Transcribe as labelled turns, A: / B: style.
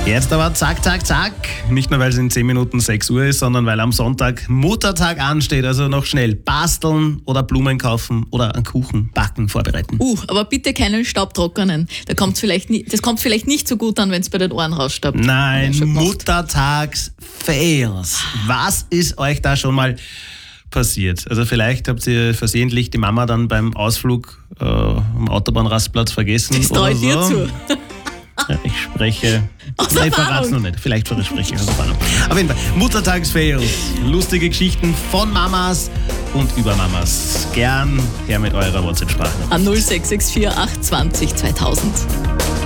A: Jetzt aber zack, zack, zack. Nicht nur, weil es in 10 Minuten 6 Uhr ist, sondern weil am Sonntag Muttertag ansteht. Also noch schnell basteln oder Blumen kaufen oder einen Kuchen backen vorbereiten.
B: Aber bitte keinen Staubtrockenen. Das kommt vielleicht nicht so gut an, wenn es bei den Ohren rausstaubt.
A: Nein, Muttertags-Fails. Was ist euch da schon mal passiert? Also vielleicht habt ihr versehentlich die Mama dann beim Ausflug am Autobahnrastplatz vergessen.
B: Das traue ich dir zu.
A: Ja, ich spreche. Nein, ich verrate es noch nicht. Vielleicht spreche ich aus Erfahrung. Auf jeden Fall, Muttertagsfails. Lustige Geschichten von Mamas und über Mamas. Gern her mit eurer WhatsApp-Sprache.
B: An 0664 820 2000.